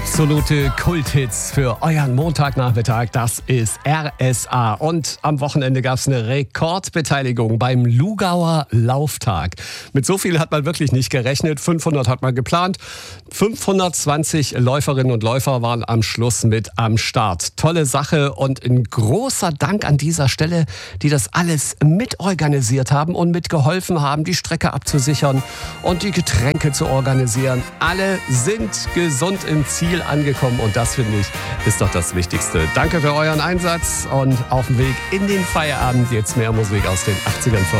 Absolute Kulthits für euren Montagnachmittag, das ist RSA. Und am Wochenende gab es eine Rekordbeteiligung beim Lugauer Lauftag. Mit so viel hat man wirklich nicht gerechnet, 500 hat man geplant. 520 Läuferinnen und Läufer waren am Schluss mit am Start. Tolle Sache und ein großer Dank an dieser Stelle, die das alles mitorganisiert haben und mitgeholfen haben, die Strecke abzusichern und die Getränke zu organisieren. Alle sind gesund im Ziel angekommen und das, finde ich, ist doch das Wichtigste. Danke für euren Einsatz und auf dem Weg in den Feierabend jetzt mehr Musik aus den 80ern.